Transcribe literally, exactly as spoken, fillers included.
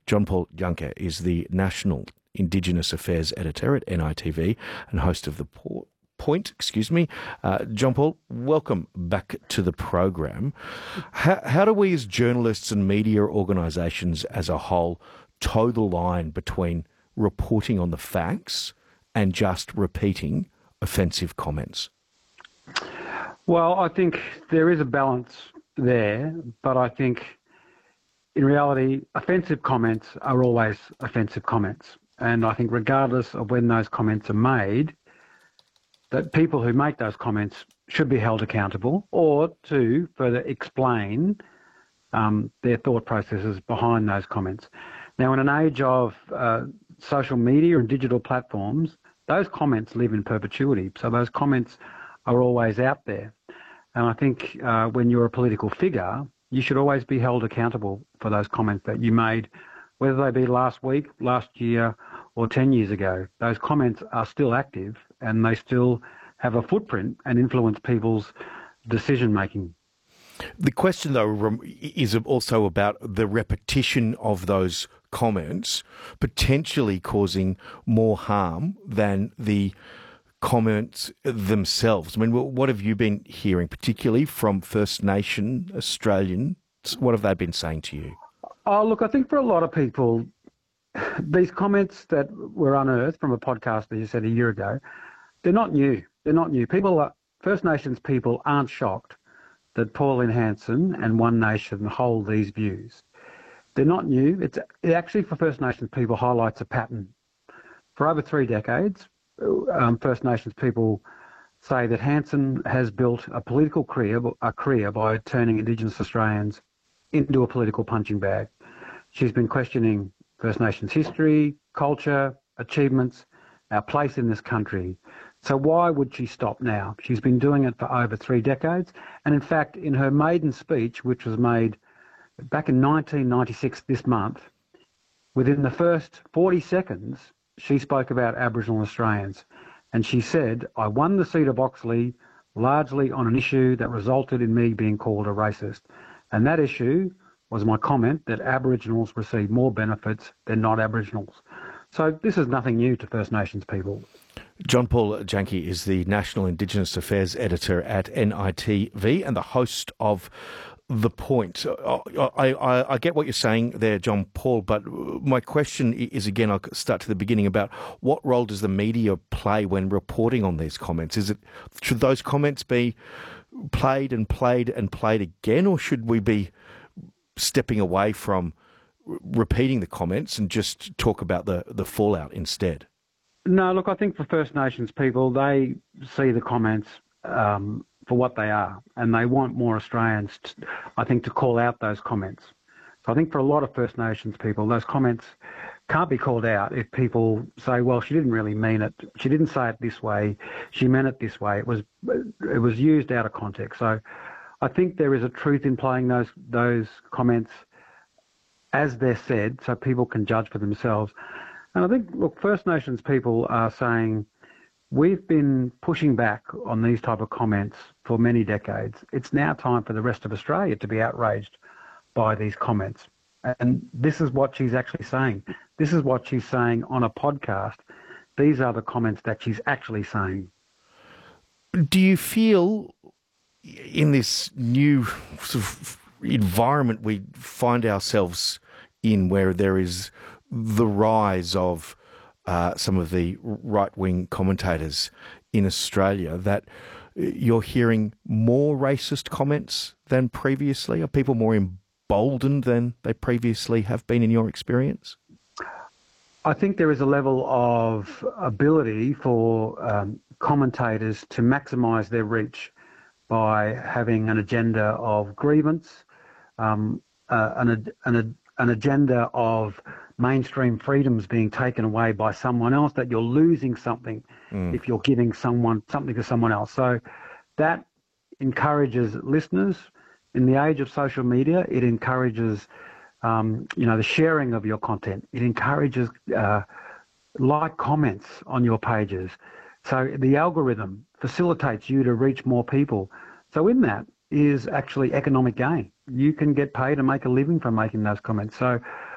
John Paul Juncker is the National Indigenous Affairs Editor at N I T V and host of The Point. Excuse me. Uh, John Paul, welcome back to the program. How, how do we as journalists and media organisations as a whole toe the line between reporting on the facts and just repeating offensive comments? Well, I think there is a balance there, but I think in reality, offensive comments are always offensive comments. And I think regardless of when those comments are made, that people who make those comments should be held accountable, or to further explain um, their thought processes behind those comments. Now, in an age of uh, social media and digital platforms, those comments live in perpetuity. So those comments are always out there. And I think uh, when you're a political figure, you should always be held accountable for those comments that you made, whether they be last week, last year, or ten years ago. Those comments are still active and they still have a footprint and influence people's decision-making. The question, though, is also about the repetition of those comments potentially causing more harm than the comments themselves. I mean, what have you been hearing, particularly from First Nation Australians? What have they been saying to you? Oh, look, I think for a lot of people, these comments that were unearthed from a podcast that you said a year ago, they're not new. They're not new. People, are, First Nations people aren't shocked that Pauline Hanson and One Nation hold these views. They're not new. It's, it actually, for First Nations people, highlights a pattern. For over three decades, um, First Nations people say that Hanson has built a political career, a career by turning Indigenous Australians into a political punching bag. She's been questioning First Nations history, culture, achievements, our place in this country. So why would she stop now? She's been doing it for over three decades. And in fact, in her maiden speech, which was made back in nineteen ninety-six this month, within the first forty seconds, she spoke about Aboriginal Australians. And she said, I won the seat of Oxley largely on an issue that resulted in me being called a racist. And that issue was my comment that Aboriginals receive more benefits than not Aboriginals. So this is nothing new to First Nations people. John Paul Juncker is the National Indigenous Affairs Editor at N I T V and the host of The Point. I, I, I get what you're saying there, John Paul, but my question is, again, I'll start to the beginning about what role does the media play when reporting on these comments? Is it, should those comments be played and played and played again, or should we be stepping away from repeating the comments and just talk about the, the fallout instead? No, look, I think for First Nations people, they see the comments um, for what they are, and they want more Australians, to, I think, to call out those comments. So I think for a lot of First Nations people, those comments can't be called out if people say, well, she didn't really mean it. She didn't say it this way. She meant it this way. It was it was used out of context. So I think there is a truth in playing those those comments as they're said, so people can judge for themselves. And I think, look, First Nations people are saying, we've been pushing back on these type of comments for many decades. It's now time for the rest of Australia to be outraged by these comments. And this is what she's actually saying. This is what she's saying on a podcast. These are the comments that she's actually saying. Do you feel in this new sort of environment we find ourselves in, where there is the rise of uh, some of the right-wing commentators in Australia, that you're hearing more racist comments than previously? Are people more emboldened than they previously have been, in your experience? I think there is a level of ability for um, commentators to maximise their reach by having an agenda of grievance, um, uh, an, an, an agenda of mainstream freedoms being taken away by someone else, that you're losing something mm. if you're giving someone something to someone else. So that encourages listeners. In the age of social media, it encourages um, you know, the sharing of your content. It encourages uh, like comments on your pages. So the algorithm facilitates you to reach more people. So in that is actually economic gain. You can get paid and make a living from making those comments. So